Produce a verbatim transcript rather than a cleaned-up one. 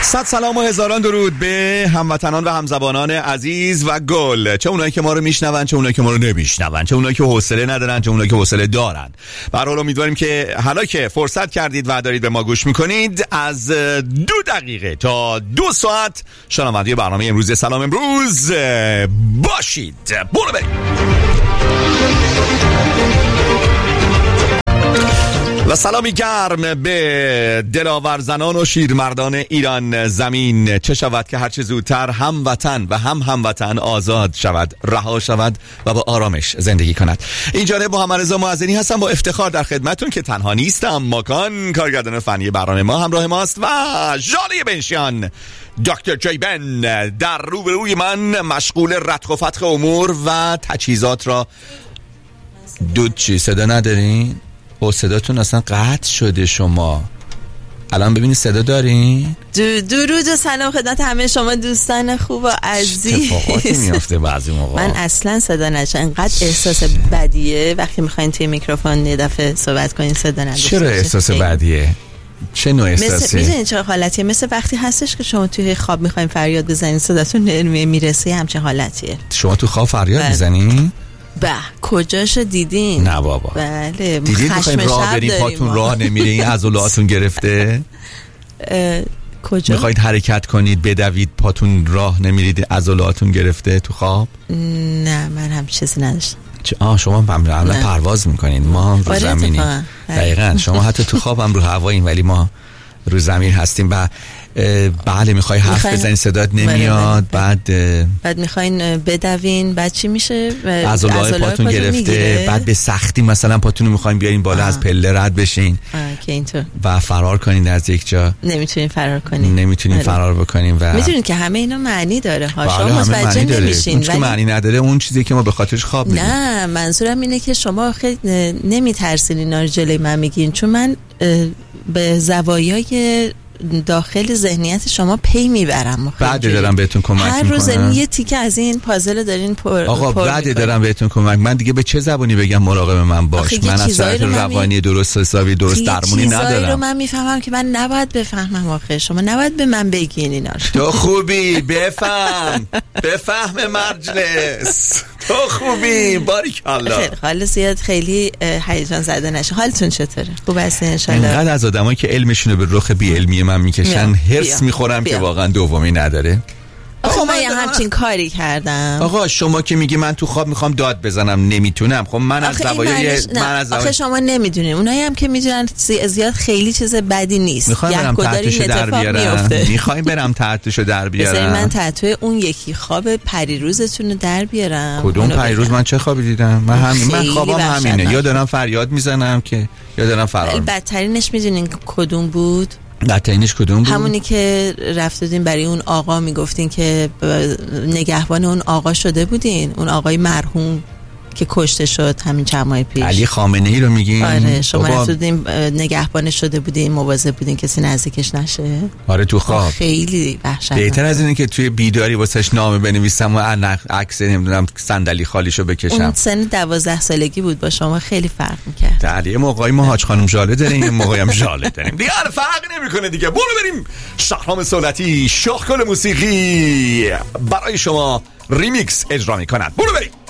صد سلام و هزاران درود به هموطنان و همزبانان عزیز و گل، چه اونایی که ما رو میشنون، چه اونایی که ما رو نمیشنون، چه اونایی که حوصله ندارن، چه اونایی که حوصله دارن. به هر حال امیدواریم که حالا که فرصت کردید و دارید به ما گوش میکنید، از دو دقیقه تا دو ساعت شنونده برنامه امروز سلام امروز باشید. برو بریم. و سلامی گرم به دلاور زنان و شیرمردان ایران زمین. چه شود که هرچه زودتر هموطن و هم هموطن آزاد شود، رها شود و با آرامش زندگی کند. این جانب محمد رضا معزنی هستم، با افتخار در خدمتون که تنها نیستم. ماکان کارگردان فنی برنامه ما همراه ماست و ژاله بنشیان دکتر جیبن در روبروی من مشغول ردخ و فتخ امور و تجهیزات را. دود چی صدا ندارین؟ او صداتون اصلا قطع شده. شما الان ببینید صدا دارین؟ درود و سلام خدمت همه شما دوستان خوب و عزیز. اتفاقاتی میفته بعضی موقع. من اصلا صدا نشه، انقدر احساس بدیه وقتی میخواین توی میکروفون یه دفعه صحبت کنین صدا نداشته. چرا احساس بدیه؟ چه نوع احساسی؟ میدونین چه حالتیه؟ مثل وقتی هستش که شما توی خواب میخواین فریاد بزنین صداتون میرسه، همچین حالتیه. شما تو خواب فریاد میزنین؟ به کجاشو دیدین؟ نه بابا. بله. دیدین میخواین راه بریم پاتون راه نمیره، این عضلاتون گرفته؟ کجا؟ میخواید حرکت کنید بدوید پاتون راه نمیرید، عضلاتون گرفته تو خواب؟ نه من هم چیزی نداشتم. آه شما هم پرواز میکنید، ما رو زمینیم. دقیقاً شما حتی تو خواب هم رو هواییم ولی ما رو زمین هستیم. و بله میخوای حرف بزنی صدات نمیاد، بعد بعد میخواین بدوین، بعد چی میشه؟ عضلات پاتون گرفته میگیره. بعد به سختی مثلا پاتون رو میخواین بیارین بالا، آه. از پله رد بشین که اینطور و فرار کنین از یک جا، نمیتونین فرار کنین، نمیتونین فرار بکنین. و میدونین که همه اینا معنی داره ها، شما متوجه نمیشین. اون چیزی معنی نداره، اون چیزی که ما به خاطرش خواب میدیم. نه منظورم اینه که شما خیلی نمیترسین اینا رو جلوی من میگین، چون من به زوایای داخل ذهنیت شما پی میبرم. بعد دارم بهتون کمک میکنم. هر روز یه تیکه از این پازل دارین پر. آقا بعد دارم بهتون کمک. من دیگه به چه زبانی بگم مراقب من باش؟ من اصلا روانی درست حسابی درست درمونی ندارم. چیزایی رو من میفهمم که من نباید بفهمم. آخه شما نباید به من بگین اینا رو. تو خوبی بفهم، بفهم مجلس. تو خوبی باریکالله. خیلی حالا زیاد خیلی هیجان زده نشه. حالتون چطوره؟ خوب هستین ان شاء الله؟ اینقدر از آدمایی که علمشون رو به رخ بی علمی من میکشن هرس میخورم که واقعا دومی نداره. آخه من یه همچین کاری کردم. آقا شما که میگی من تو خواب میخوام داد بزنم نمیتونم، خب من از زوایای من از آخه شما نمیدونین، اونایی هم که میدونن زیاد خیلی چیز بدی نیست. میخوام برم تحتشو در بیارم، میخوایم برم تحتشو در بیارم. مثلا من تحتوی اون یکی خواب پریروزتون رو در بیارم. کدوم پریروز؟ من چه خوابی دیدم؟ من همین من خوابم همینه، یا دارم فریاد میزنم که یا دارم فرار. بدترینش میدونین کدوم بود؟ بدترینش کدوم بود؟ همونی که رفتین برای اون آقا میگفتین که نگهبان اون آقا شده بودین، اون آقای مرحوم که کشته شد همین چند ماه پیش. علی خامنه ای رو میگین؟ آره شما رفتین نگهبان شده بودین، مواظب بودین کسی نزدیکش نشه. آره تو خواب. خیلی وحشتناک. بهتر از اینه که توی بیداری واسش نامه بنویسم و عکس نمیدونم صندلی خالیشو بکشم. اون سن دوازده سالگی بود، با شما خیلی فرق می‌کرد. علی موقعی ما حاج خانم ژاله داریم، یه موقعی هم ژاله داریم. دیگه فرق نمیکنه دیگه. برو بریم. شهرام سولتی شاخگل موسیقی برای شما ریمیکس اجرا می‌کند. برو بریم.